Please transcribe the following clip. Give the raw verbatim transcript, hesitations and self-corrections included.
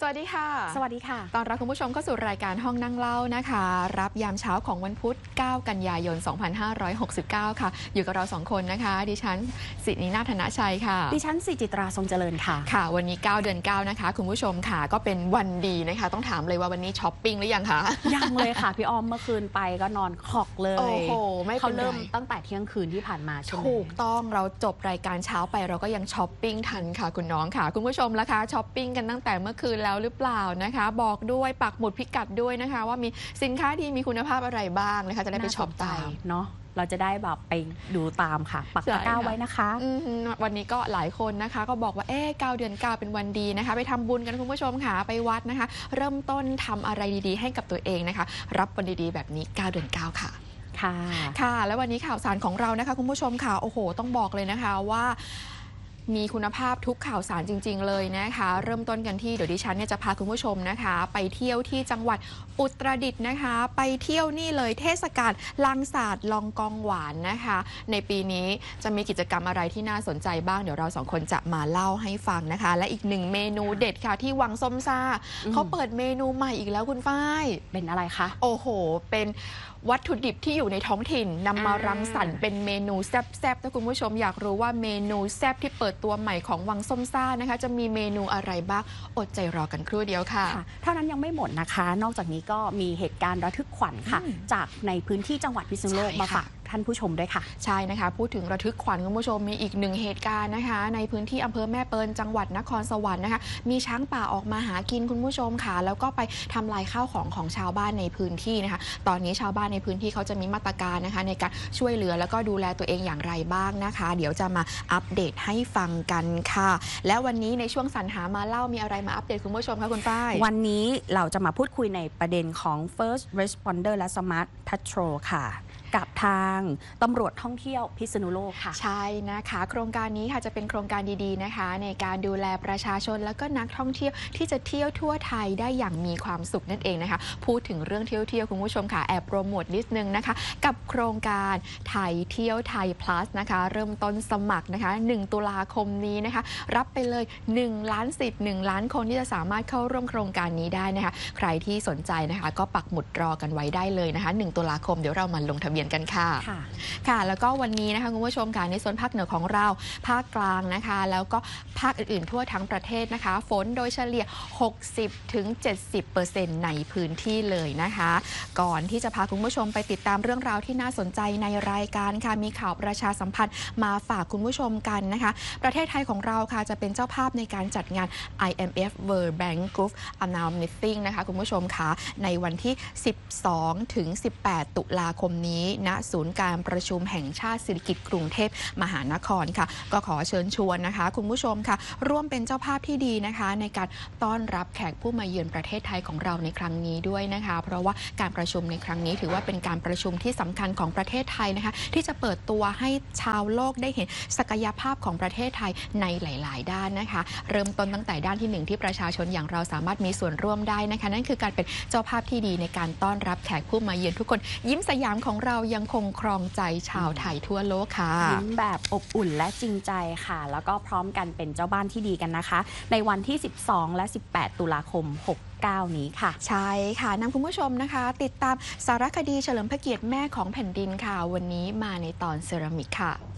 สวัสดีค่ะสวัสดีค่ะตอนรับคุณผู้ชมเข้าสู่รายการห้องนั่งเล่านะคะรับยามเช้าของวันพุธเก้ากันยายนสองพันห้าร้อยหกสิบเก้าค่ะอยู่กับเราสองคนนะคะดิฉันสิรินาถนาชัยค่ะดิฉันสิจิตราทรงเจริญค่ะค่ะวันนี้เก้าเดือนเก้านะคะคุณผู้ชมค่ะก็เป็นวันดีนะคะต้องถามเลยว่าวันนี้ช้อปปิ้งหรือยังคะยังเลยค่ะพี่อ้อมเมื่อคืนไปก็นอนขอกเลยโอ้โหไม่เขาเริ่มตั้งแต่เที่ยงคืนที่ผ่านมาใช่ไหมถูกต้องเราจบรายการเช้าไปเราก็ยังช้อปปิ้งทันค่ะคุณน้องค่ะคุณผู้ชมล่ะคะช้อปปิ้งกันตั้งแต่เมื่อคืนแล้วหรือเปล่านะคะบอกด้วยปักหมุดพิกัดด้วยนะคะว่ามีสินค้าที่มีคุณภาพอะไรบ้างนะคะจะได้ไปช็อปตามเนาะเราจะได้แบบไปดูตามค่ะปักตะกร้าไว้นะคะวันนี้ก็หลายคนนะคะก็บอกว่าเอ๊ะเก้าเดือนเก้าเป็นวันดีนะคะไปทำบุญกันคุณผู้ชมค่ะไปวัดนะคะเริ่มต้นทำอะไรดีๆให้กับตัวเองนะคะรับวันดีๆแบบนี้เก้าเดือนเก้าค่ะค่ะค่ะแล้ววันนี้ข่าวสารของเรานะคะคุณผู้ชมค่ะโอ้โหต้องบอกเลยนะคะว่ามีคุณภาพทุกข่าวสารจริงๆเลยนะคะเริ่มต้นกันที่เดี๋ยวดิฉันเนี่ยจะพาคุณผู้ชมนะคะไปเที่ยวที่จังหวัดอุตรดิตถ์นะคะไปเที่ยวนี่เลยเทศกาลลังศาสตร์ลองกองหวานนะคะในปีนี้จะมีกิจกรรมอะไรที่น่าสนใจบ้างเดี๋ยวเราสองคนจะมาเล่าให้ฟังนะคะและอีกหนึ่งเมนูเด็ดค่ะที่วังส้มซ่าเขาเปิดเมนูใหม่อีกแล้วคุณฝ้ายเป็นอะไรคะโอ้โหเป็นวัตถุดิบที่อยู่ในท้องถิ่นนำมารังสรรค์เป็นเมนูแซ่บๆถ้าคุณผู้ชมอยากรู้ว่าเมนูแซ่บที่เปิดตัวใหม่ของวังส้มซ่านะคะจะมีเมนูอะไรบ้างอดใจรอกันครู่เดียวค่ะเท่านั้นยังไม่หมดนะคะนอกจากนี้ก็มีเหตุการณ์ระทึกขวัญค่ะจากในพื้นที่จังหวัดพิษณุโลกมาฝากท่านผู้ชมด้วยค่ะใช่นะคะพูดถึงระทึกขวัญคุณผู้ชมมีอีกหนึ่งเหตุการณ์นะคะในพื้นที่อำเภอแม่เปิลจังหวัดนครสวรรค์นะคะมีช้างป่าออกมาหากินคุณผู้ชมค่ะแล้วก็ไปทำลายข้าวของของชาวบ้านในพื้นที่นะคะตอนนี้ชาวบ้านในพื้นที่เขาจะมีมาตรการนะคะในการช่วยเหลือแล้วก็ดูแลตัวเองอย่างไรบ้างนะคะเดี๋ยวจะมาอัปเดตให้ฟังกันค่ะและวันนี้ในช่วงสรรหามาเล่ามีอะไรมาอัปเดตคุณผู้ชมคะคุณฝ้ายวันนี้เราจะมาพูดคุยในประเด็นของ First Responder และ Smart Patrol ค่ะกับทางตำรวจท่องเที่ยวพิษณุโลกค่ะใช่นะคะโครงการนี้ค่ะจะเป็นโครงการดีๆนะคะในการดูแลประชาชนแล้วก็นักท่องเที่ยวที่จะเที่ยวทั่วไทยได้อย่างมีความสุขนั่นเองนะคะพูดถึงเรื่องเที่ยวเที่ยวคุณผู้ชมค่ะแอบโปรโมทนิดนึงนะคะกับโครงการไทยเที่ยวไทย plus นะคะเริ่มต้นสมัครนะคะหนึ่งตุลาคมนี้นะคะรับไปเลยหนึ่งล้านสิทธิ์หนึ่งล้านคนที่จะสามารถเข้าร่วมโครงการนี้ได้นะคะใครที่สนใจนะคะก็ปักหมุดรอกันไว้ได้เลยนะคะหนึ่งตุลาคมเดี๋ยวเรามาลงทะเบียนกันค่ะค่ะแล้วก็วันนี้นะคะคุณผู้ชมค่ะในโซนภาคเหนือของเราภาคกลางนะคะแล้วก็ภาคอื่นๆทั่วทั้งประเทศนะคะฝนโดยเฉลี่ย หกสิบถึงเจ็ดสิบเปอร์เซ็นต์ ในพื้นที่เลยนะคะก่อนที่จะพาคุณผู้ชมไปติดตามเรื่องราวที่น่าสนใจในรายการค่ะมีข่าวประชาสัมพันธ์มาฝากคุณผู้ชมกันนะคะประเทศไทยของเราค่ะจะเป็นเจ้าภาพในการจัดงาน ไอ เอ็ม เอฟ World Bank Group Annual Meeting นะคะคุณผู้ชมค่ะในวันที่สิบสองถึงสิบแปดตุลาคมนี้ณศูนย์การประชุมแห่งชาติสิริกิติ์กรุงเทพมหานครค่ะก็ขอเชิญชวนนะคะคุณผู้ชมค่ะร่วมเป็นเจ้าภาพที่ดีนะคะในการต้อนรับแขกผู้มาเยือนประเทศไทยของเราในครั้งนี้ด้วยนะคะเพราะว่าการประชุมในครั้งนี้ถือว่าเป็นการประชุมที่สำคัญของประเทศไทยนะคะที่จะเปิดตัวให้ชาวโลกได้เห็นศักยภาพของประเทศไทยในหลายๆด้านนะคะเริ่มต้นตั้งแต่ด้านที่หนึ่งที่ประชาชนอย่างเราสามารถมีส่วนร่วมได้นะคะนั่นคือการเป็นเจ้าภาพที่ดีในการต้อนรับแขกผู้มาเยือนทุกคนยิ้มสยามของเรายังคงครองใจชาวไทยทั่วโลกค่ะยิ้มแบบอบอุ่นและจริงใจค่ะแล้วก็พร้อมกันเป็นเจ้าบ้านที่ดีกันนะคะในวันที่สิบสองและสิบแปดตุลาคมหกเก้านี้ค่ะใช่ค่ะนำคุณผู้ชมนะคะติดตามสารคดีเฉลิมพระเกียรติแม่ของแผ่นดินค่ะวันนี้มาในตอนเซรามิกค่ะ